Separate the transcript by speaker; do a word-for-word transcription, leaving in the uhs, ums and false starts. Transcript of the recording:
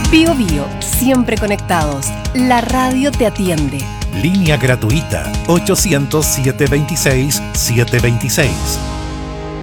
Speaker 1: Bío Bío, siempre conectados. La radio te atiende.
Speaker 2: Línea gratuita ochocientos, setecientos veintiséis, setecientos veintiséis.